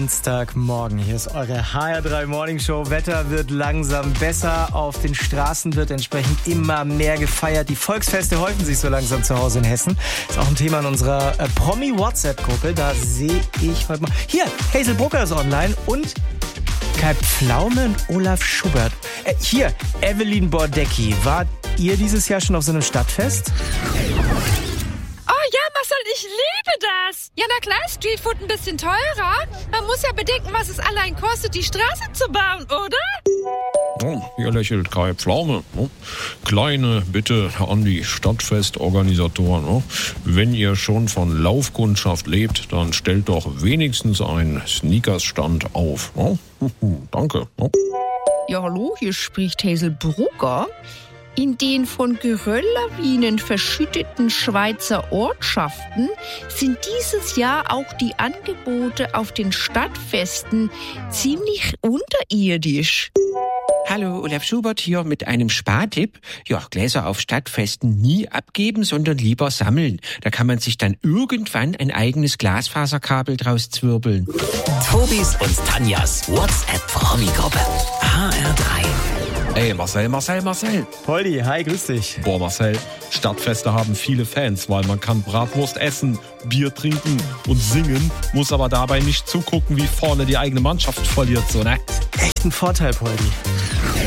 Dienstagmorgen. Hier ist eure HR3 Morning Show. Wetter wird langsam besser. Auf den Straßen wird entsprechend immer mehr gefeiert. Die Volksfeste häufen sich so langsam zu Hause in Hessen. Ist auch ein Thema in unserer Promi-WhatsApp-Gruppe. Da sehe ich heute mal... Hier, Hazel Brucker ist online und Kai Pflaume und Olaf Schubert. Hier, Evelyn Bordecki. Wart ihr dieses Jahr schon auf so einem Stadtfest? Oh ja, Marcel, ich liebe das. Ja, na klar, Streetfood ein bisschen teurer. Man muss ja bedenken, was es allein kostet, die Straße zu bauen, oder? Oh, hier lächelt Kai Pflaume. Oh. Kleine Bitte an die Stadtfestorganisatoren. Oh. Wenn ihr schon von Laufkundschaft lebt, dann stellt doch wenigstens einen Sneakers-Stand auf. Oh. Danke. Oh. Ja, hallo, hier spricht Hazel Brucker. In den von Gerölllawinen verschütteten Schweizer Ortschaften sind dieses Jahr auch die Angebote auf den Stadtfesten ziemlich unterirdisch. Hallo, Olaf Schubert hier mit einem Spartipp. Ja, Gläser auf Stadtfesten nie abgeben, sondern lieber sammeln. Da kann man sich dann irgendwann ein eigenes Glasfaserkabel draus zwirbeln. Tobis und Tanjas WhatsApp-Promi-Gruppe. HR3. Ey, Marcel. Poldi, hi, grüß dich. Boah, Marcel, Stadtfeste haben viele Fans, weil man kann Bratwurst essen, Bier trinken und singen, muss aber dabei nicht zugucken, wie vorne die eigene Mannschaft verliert, so, ne? Echt ein Vorteil, Poldi.